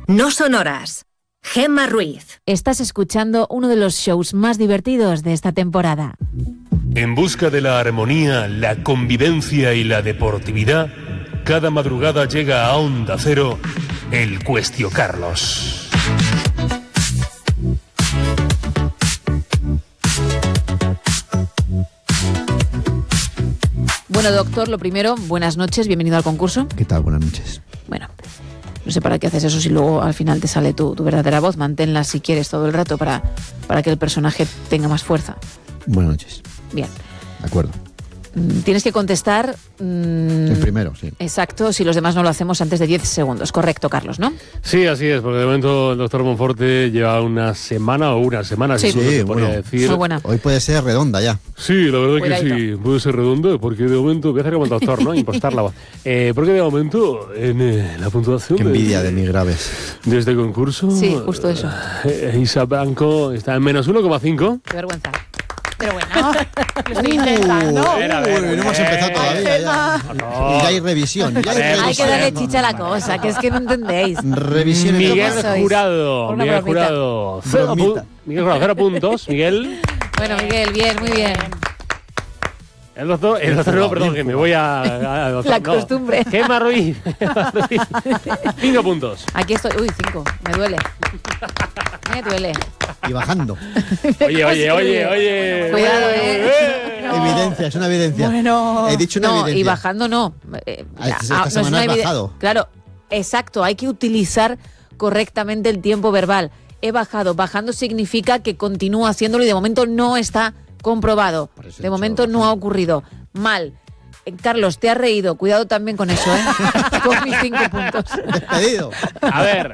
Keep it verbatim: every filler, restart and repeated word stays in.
No sonoras. Gemma Ruiz. Estás escuchando uno de los shows más divertidos de esta temporada. En busca de la armonía, la convivencia y la deportividad, cada madrugada llega a Onda Cero el Cuestio Carlos. Bueno, doctor, lo primero, buenas noches, bienvenido al concurso. ¿Qué tal? Buenas noches. Bueno, no sé para qué haces eso si luego al final te sale tu, tu verdadera voz. Manténla si quieres todo el rato para, para que el personaje tenga más fuerza. Buenas noches. Bien. De acuerdo. Tienes que contestar... Mmm, el primero, sí. Exacto, si los demás no lo hacemos antes de diez segundos. Correcto, Carlos, ¿no? Sí, así es, porque de momento el doctor Monforte lleva una semana o una semana, sí, si sí se bueno, podría decir. Muy buena. Hoy puede ser redonda ya. Sí, la verdad Cuidadito. que sí, puede ser redondo, porque de momento, voy a hacer como el doctor, ¿no? Impostar la voz. Eh, porque de momento, en eh, la puntuación... Qué envidia de, de mis graves. de este concurso... Sí, justo eso. Eh, Isa Blanco está en menos uno coma cinco. Qué vergüenza. Pero bueno, lo estoy intentando. Uh, Era, a ver, no hemos eh, empezado todavía. Ya, No. y ya hay revisión. Ya hay, Hay Hay que darle revisión. chicha a la cosa, que es que no entendéis. Revisión en Miguel ¿Cómo sois? Jurado, Una Miguel bromita. Jurado. Cero, Bromita. pu- Miguel Jurado, cero puntos. Miguel. Bueno, Miguel, bien, muy bien. El doctor, el doctor no, perdón, que me voy a... a- a- doctor, La no. costumbre. Gemma Ruiz. Cinco puntos. Aquí estoy. Uy, cinco. Me duele. Me duele. Y bajando. Oye, oye, oye, oye. Cuidado, eh. Evidencia, es una evidencia. Bueno. He dicho una No, evidencia. y bajando no. Eh, Ah, esta- esta ah, no es semana una has evide- bajado. Claro, exacto. Hay que utilizar correctamente el tiempo verbal. He bajado. Bajando significa que continúa haciéndolo y de momento no está comprobado. Por eso he De dicho momento no bajando. ha ocurrido. Mal. Eh, Carlos, te has reído. Cuidado también con eso, ¿eh? Con mis cinco puntos. Despedido. A ver.